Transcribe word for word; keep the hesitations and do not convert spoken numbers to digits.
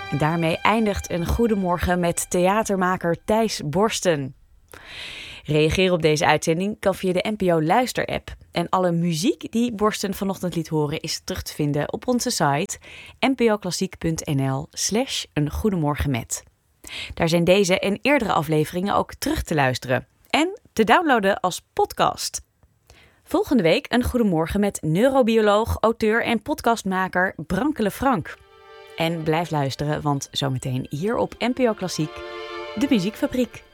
En daarmee eindigt een goedemorgen met theatermaker Thijs Borsten. Reageren op deze uitzending kan via de N P O Luister-app. En alle muziek die Borsten vanochtend liet horen is terug te vinden op onze site npoklassiek.nl slash een goedemorgen met. Daar zijn deze en eerdere afleveringen ook terug te luisteren en te downloaden als podcast. Volgende week een goedemorgen met neurobioloog, auteur en podcastmaker Brankele Frank. En blijf luisteren, want zometeen hier op N P O Klassiek, de Muziekfabriek.